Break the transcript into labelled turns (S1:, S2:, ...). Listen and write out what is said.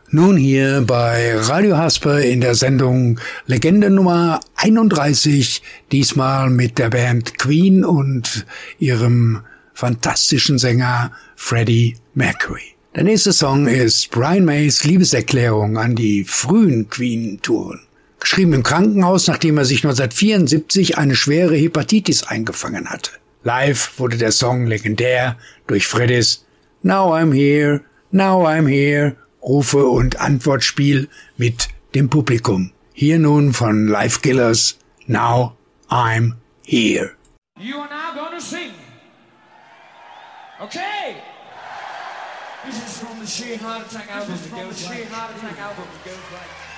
S1: Nun hier bei Radio Hasper in der Sendung Legende Nummer 31, diesmal mit der Band Queen und ihrem fantastischen Sänger Freddie Mercury. Der nächste Song ist Brian Mays Liebeserklärung an die frühen Queen-Touren. Geschrieben im Krankenhaus, nachdem er sich 1974 eine schwere Hepatitis eingefangen hatte. Live wurde der Song legendär durch Freddys Now I'm Here, Now I'm Here Rufe- und Antwortspiel mit dem Publikum. Hier nun von Live Killers Now I'm Here.
S2: You are now going to sing. Okay. This is from the Sheer Heart Attack album. It goes like